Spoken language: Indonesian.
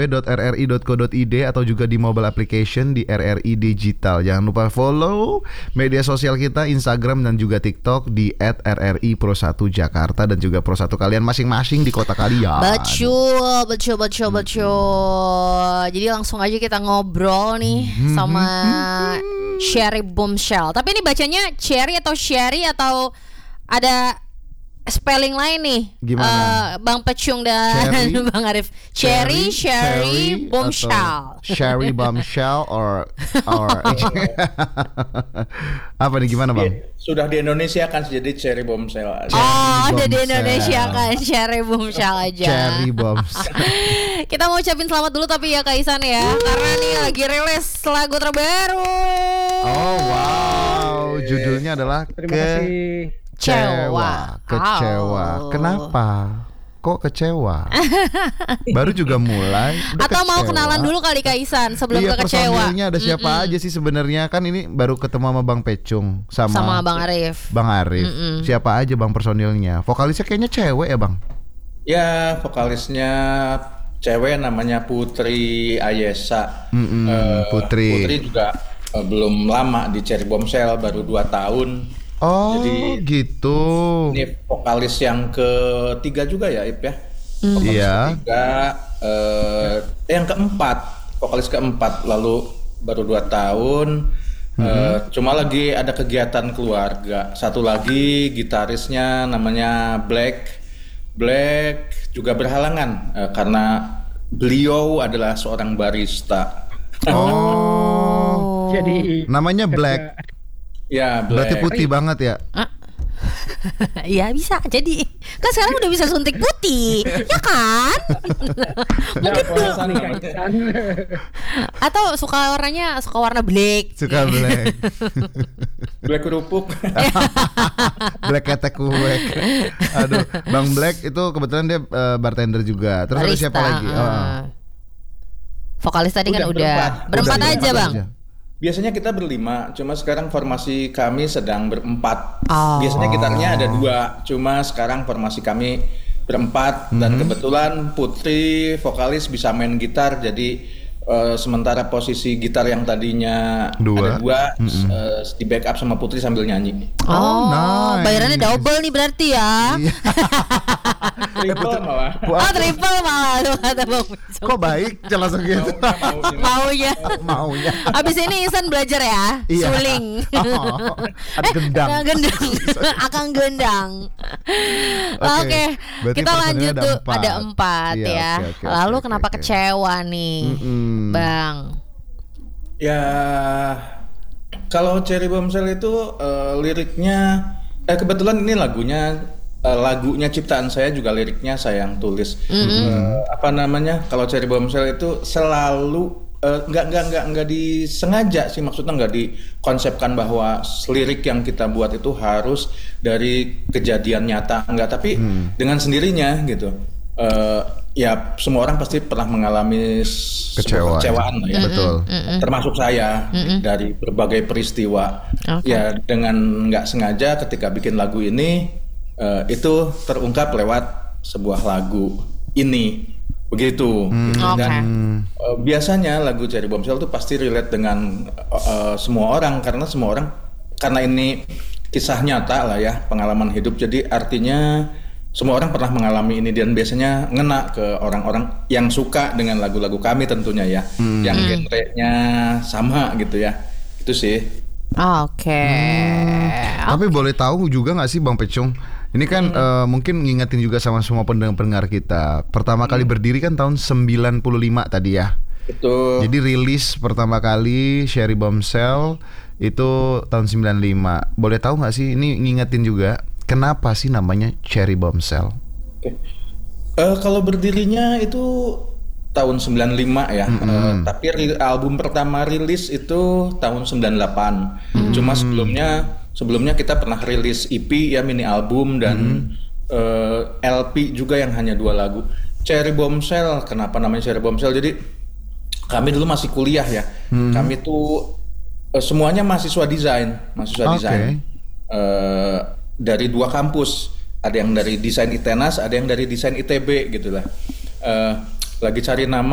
www.rri.co.id atau juga di mobile application di RRI Digital. Jangan lupa follow media sosial kita, Instagram dan juga TikTok di @rri_pro1jakarta dan juga Pro1 kalian masing-masing di kota kalian. Betul. Jadi langsung aja kita ngobrol nih sama Cherry Bombshell. Tapi ini bacanya Cherry atau Sherry atau ada spelling lain nih? Gimana? Bang Pecung dan Bang Arif. Sherry Bombshell. Sherry Bombshell or apa nih, gimana Bang? Sudah di Indonesia kan jadi Cherry Bombshell aja. Udah di Indonesia kan Cherry Bombshell aja. Cherry Bombshell. Kita mau ucapin selamat dulu tapi ya Kak Ihsan ya, karena nih lagi rilis lagu terbaru. Oh wow, judulnya adalah Kecewa. Kenapa? Kok kecewa? Baru juga mulai. Atau kecewa. mau kenalan dulu kali Kak Ihsan sebelum ke kecewa. Personilnya ada siapa aja sih sebenarnya? Kan ini baru ketemu sama Bang Pecung sama Bang Arif. Siapa aja Bang personilnya? Vokalisnya kayaknya cewek ya Bang? Ya, vokalisnya cewek namanya Putri Ayesa. Putri juga belum lama di Cherry Bombshell, baru 2 tahun. Oh, jadi, gitu. Ini vokalis yang ketiga juga ya, Ip ya. Vokalis ketiga, yang keempat, vokalis keempat, lalu baru 2 tahun. Cuma lagi ada kegiatan keluarga. Satu lagi gitarisnya namanya Black juga berhalangan karena beliau adalah seorang barista. Jadi namanya Black. Ya, berarti putih banget ya? Ya bisa jadi. Kan sekarang udah bisa suntik putih, ya kan? Mungkin atau suka warna black. Suka black. Black kerupuk. Black ketek kuek. Aduh, Bang Black itu kebetulan dia bartender juga. Terus ada siapa lagi? Vokalis tadi kan udah berempat aja Bang. Biasanya kita berlima, cuma sekarang formasi kami sedang berempat. Biasanya gitarnya ada 2, cuma sekarang formasi kami berempat. Dan kebetulan Putri vokalis bisa main gitar, jadi sementara posisi gitar yang tadinya ada 2 di backup sama Putri sambil nyanyi. Nice. Bayarannya double nih berarti ya. Triple malah. Triple malah tuh kata Bang. Kok baik langsung gitu. Maunya. Abis ini Ihsan belajar ya. Suling. Akan gendang. Oke. Kita lanjut tuh ada 4 ya. Lalu kenapa kecewa nih Bang? Ya, kalau Cherry Bombshell itu liriknya kebetulan ini lagunya ciptaan saya, juga liriknya saya yang tulis. Kalau Cherry Bombshell itu selalu nggak disengaja sih, maksudnya nggak dikonsepkan bahwa lirik yang kita buat itu harus dari kejadian nyata, tapi dengan sendirinya gitu. Ya semua orang pasti pernah mengalami kekecewaan ya. Betul. Termasuk saya dari berbagai peristiwa. Ya dengan nggak sengaja ketika bikin lagu ini itu terungkap lewat sebuah lagu ini, begitu. Dan biasanya lagu Cherry Bombshell itu pasti relate dengan semua orang, karena ini kisah nyata lah ya, pengalaman hidup. Jadi artinya semua orang pernah mengalami ini, dan biasanya ngena ke orang-orang yang suka dengan lagu-lagu kami tentunya ya, yang genre-nya sama gitu ya. Itu sih. Tapi boleh tahu juga nggak sih Bang Pecung? Ini kan mungkin ngingetin juga sama semua pendengar kita. Pertama kali berdiri kan tahun 95 tadi ya. Betul. Jadi rilis pertama kali Cherry Bombshell itu tahun 95. Boleh tahu nggak sih, ini ngingetin juga, kenapa sih namanya Cherry Bombshell? Kalau berdirinya itu tahun 95 ya. Tapi album pertama rilis itu tahun 98. Cuma sebelumnya kita pernah rilis EP ya, mini album, dan LP juga yang hanya 2 lagu. Cherry Bombshell, kenapa namanya Cherry Bombshell? Jadi kami dulu masih kuliah ya. Kami tuh semuanya mahasiswa desain. Dari 2 kampus, ada yang dari desain ITENAS, ada yang dari desain ITB gitu lah. Lagi cari nama